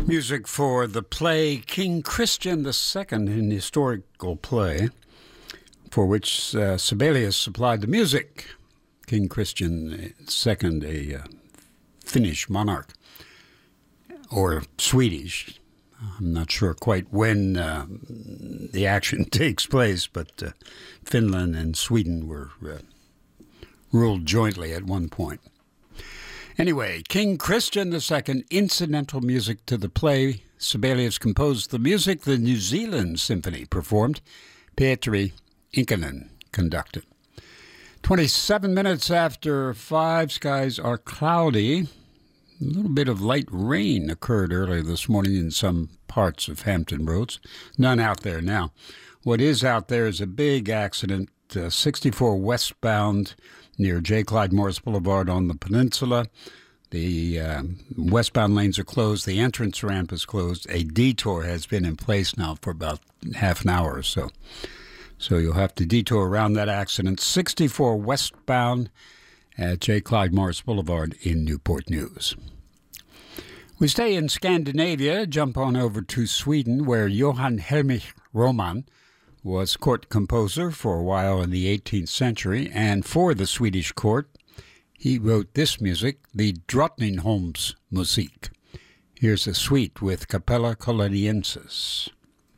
Music for the play King Christian II, an historical play for which Sibelius supplied the music. King Christian II, a Finnish monarch, or Swedish. I'm not sure quite when the action takes place, but Finland and Sweden were ruled jointly at one point. Anyway, King Christian II, incidental music to the play. Sibelius composed the music. The New Zealand Symphony performed. Petri Inkinen conducted. 27 minutes after 5, skies are cloudy. A little bit of light rain occurred earlier this morning in some parts of Hampton Roads. None out there now. What is out there is a big accident, 64 westbound near J. Clyde Morris Boulevard on the peninsula. The westbound lanes are closed. The entrance ramp is closed. A detour has been in place now for about half an hour or so. So you'll have to detour around that accident. 64 westbound at J. Clyde Morris Boulevard in Newport News. We stay in Scandinavia, jump on over to Sweden, where Johan Helmich Roman was court composer for a while in the 18th century, and for the Swedish court, he wrote this music, the Drottningholms Musik. Here's a suite with Capella Coloniensis.